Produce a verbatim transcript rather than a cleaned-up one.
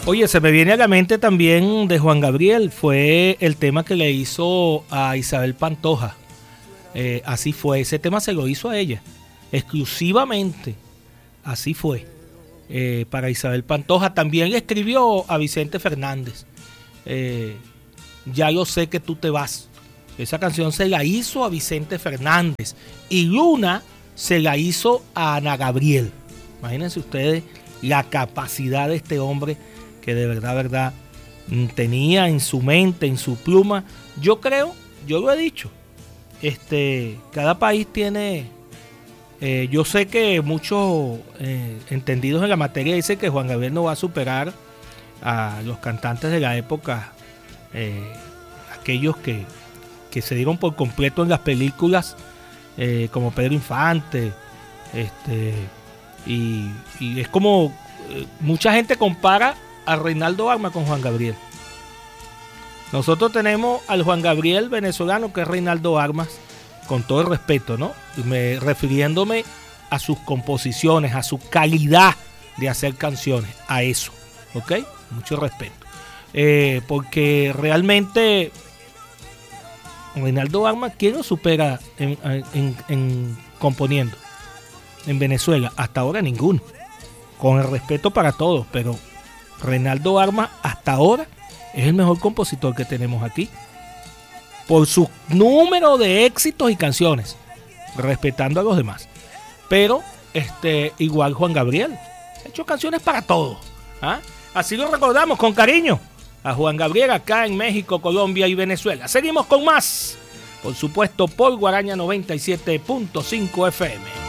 Oye, se me viene a la mente también de Juan Gabriel, fue el tema que le hizo a Isabel Pantoja. Eh, así fue, ese tema se lo hizo a ella, exclusivamente, así fue, eh, para Isabel Pantoja. También le escribió a Vicente Fernández, eh, ya yo sé que tú te vas. Esa canción se la hizo a Vicente Fernández y Luna se la hizo a Ana Gabriel. Imagínense ustedes la capacidad de este hombre que de verdad, verdad, tenía en su mente, en su pluma. Yo creo, yo lo he dicho, este, cada país tiene, eh, yo sé que muchos eh, entendidos en la materia dicen que Juan Gabriel no va a superar a los cantantes de la época, eh, aquellos que, que se dieron por completo en las películas, eh, como Pedro Infante, este, y, y es como, eh, mucha gente compara a Reinaldo Arma con Juan Gabriel. Nosotros tenemos al Juan Gabriel venezolano, que es Reinaldo Armas, con todo el respeto, ¿no? Me, refiriéndome a sus composiciones, a su calidad de hacer canciones, a eso, ¿ok? Mucho respeto. Eh, porque realmente Reinaldo Armas, ¿quién lo supera en, en, en componiendo en Venezuela? Hasta ahora ninguno. Con el respeto para todos, pero Reinaldo Armas hasta ahora es el mejor compositor que tenemos aquí, por su número de éxitos y canciones, respetando a los demás. Pero este, igual Juan Gabriel ha hecho canciones para todos, ¿ah? Así lo recordamos con cariño a Juan Gabriel acá en México, Colombia y Venezuela. Seguimos con más, por supuesto, por Guaraña noventa y siete punto cinco F M.